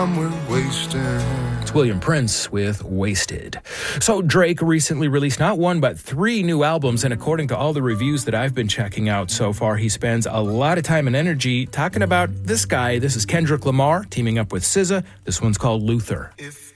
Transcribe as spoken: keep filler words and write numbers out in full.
It's William Prince with Wasted. So Drake recently released not one but three new albums, and according to all the reviews that I've been checking out so far, he spends a lot of time and energy talking about this guy. This is Kendrick Lamar teaming up with S Z A. This one's called Luther. If